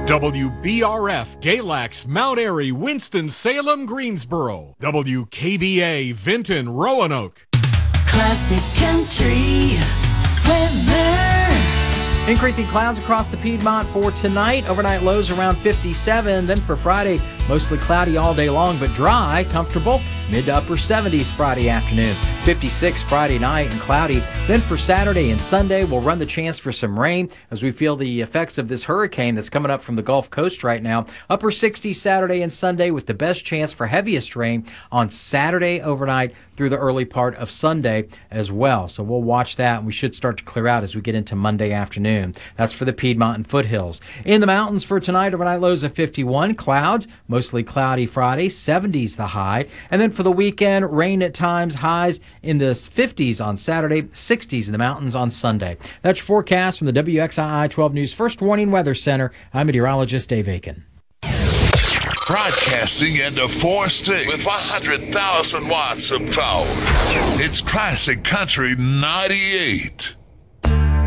WBRF, Galax, Mount Airy, Winston-Salem, Greensboro. WKBA, Vinton, Roanoke. Classic Country weather. Increasing clouds across the Piedmont for tonight. Overnight lows around 57. Then for Friday, mostly cloudy all day long, but dry, comfortable. Mid to upper 70s Friday afternoon. 56 Friday night and cloudy. Then for Saturday and Sunday, we'll run the chance for some rain as we feel the effects of this hurricane that's coming up from the Gulf Coast right now. Upper 60s Saturday and Sunday with the best chance for heaviest rain on Saturday overnight through the early part of Sunday as well. So we'll watch that, and we should start to clear out as we get into Monday afternoon. That's for the Piedmont and foothills. In the mountains for tonight, overnight lows of 51. Clouds, mostly cloudy Friday, 70s the high. And then for the weekend, rain at times, highs in the 50s on Saturday, 60s in the mountains on Sunday. That's your forecast from the WXII 12 News First Warning Weather Center. I'm meteorologist Dave Aiken. Broadcasting into 4 states with 100,000 watts of power. It's Classic Country 98.